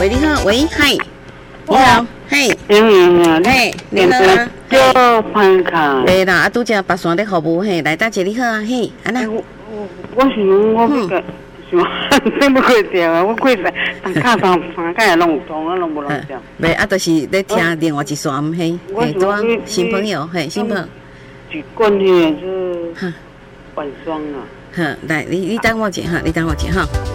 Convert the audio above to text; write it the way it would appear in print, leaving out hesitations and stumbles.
喂，你好，喂，嗨，你好，嘿，嘿，你好啊， 叫潘卡。 对啦，拄则北山咧服务，嘿，来大姐你好啊，嘿，安那？ 我想我要个，想要过掉啊！我过来，但卡当三界弄通，我拢无弄掉。 袂啊，就是咧听另外一线，嘿，嘿，拄啊，新朋友，嘿，新朋友。 一棍迄个是晚霜啊。 好，来，你等我一下哈，你等我一下哈。